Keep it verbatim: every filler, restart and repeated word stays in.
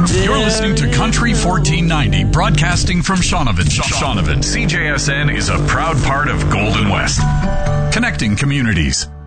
You're listening to Country fourteen ninety, broadcasting from Shaunavon. Shaunavon. C J S N is a proud part of Golden West, connecting communities.